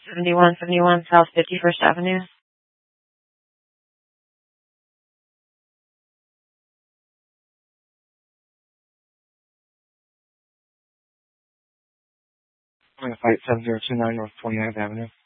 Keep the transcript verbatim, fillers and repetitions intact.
seventy-one seventy-one South fifty-first Avenue. I'm going to fight seven zero two nine North twenty-ninth Avenue.